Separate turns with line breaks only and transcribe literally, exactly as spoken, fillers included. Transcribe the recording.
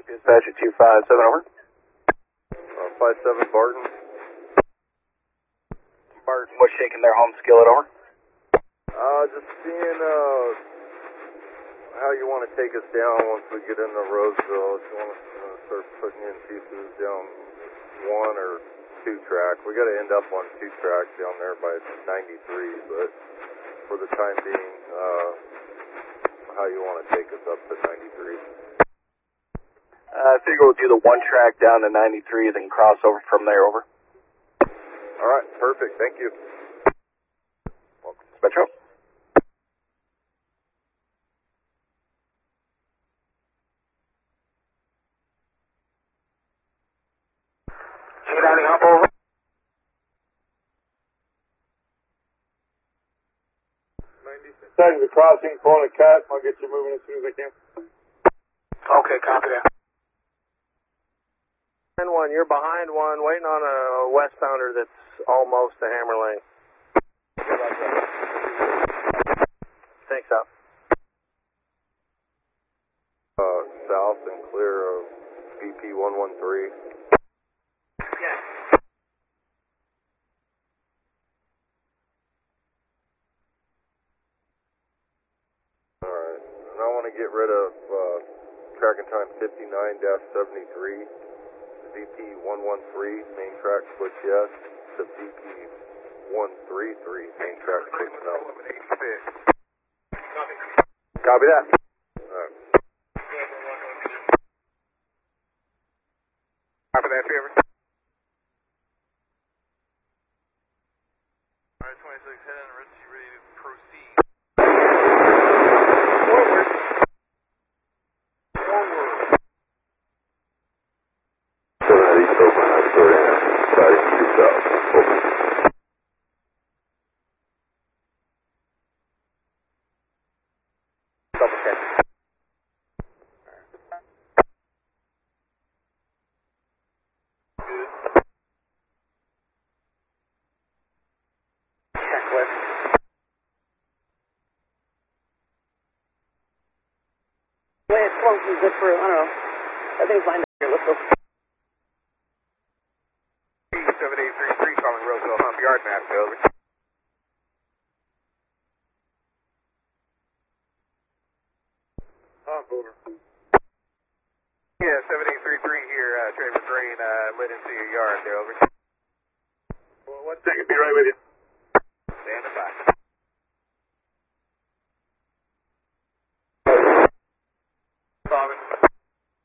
Dispatch at two five seven, over.
Uh, five seven Barton.
Barton, what's shaking their home skillet, over?
Uh, just seeing uh, how you want to take us down once we get into Roseville. If you want to uh, start putting in pieces down one or two track. We got to end up on two track down there by ninety-three, but for the time being, uh, how you want to take us up to ninety-three.
Uh, I figure we'll do the one track down to ninety-three, then cross over from there, over.
All right, perfect. Thank you.
Welcome, Metro. two ninety, hop over.
Setting the crossing, pulling a cut. I'll get you moving as soon as I can.
Okay, copy that.
And one, you're behind one, waiting on a westbounder that's almost to Hammer Lane. Thanks, up.
Uh, south and clear of B P one one three.
Yeah.
Alright, and I want to get rid of uh, tracking time fifty-nine seventy-three, B P one one three, main track switch yes, to B P one thirty-three, main track switch no. Copy that. Alright.
Copy that, favor.
Alright, twenty-six, head in, Richie, ready to proceed.
Forward.
seven eighty open, I'm sorry, siding two south, open.
Double check. Checklist.
Way it's close is good for, I don't know. I think it's lined up here. Let's go.
seven eight three three calling Roseville Hump Yard map, over.
Hop over.
Yeah, seven eight three three here, uh, Traver Drain, uh, lit into your yard, there, over.
Well, one second, be right with you.
Stand by.